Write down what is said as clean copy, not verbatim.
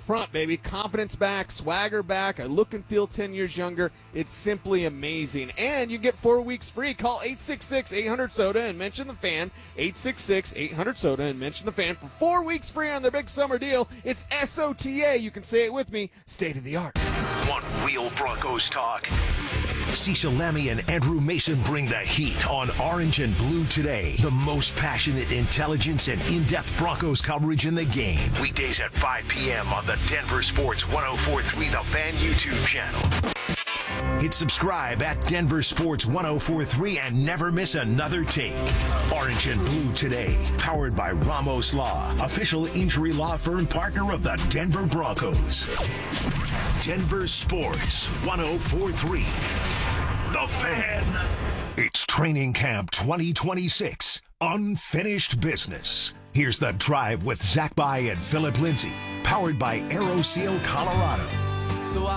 front, baby. Confidence back, swagger back. I look and feel 10 years younger. It's simply amazing. And you get 4 weeks free. Call 866-800-SODA and mention the fan. 866-800-SODA and mention the fan for 4 weeks free on their big summer deal. It's SOTA. You can say it with me. State of the art. One Wheel Broncos talk. Cecil Lammy and Andrew Mason bring the heat on Orange and Blue Today. The most passionate intelligence and in-depth Broncos coverage in the game. Weekdays at 5 p.m. on the Denver Sports 104.3 The Fan YouTube channel. Hit subscribe at Denver Sports 104.3 and never miss another take. Orange and Blue Today, powered by Ramos Law, official injury law firm partner of the Denver Broncos. Denver Sports 104.3 The Fan. It's Training Camp 2026, unfinished business. Here's The Drive with Zach By and Philip Lindsay, powered by AeroSeal Colorado.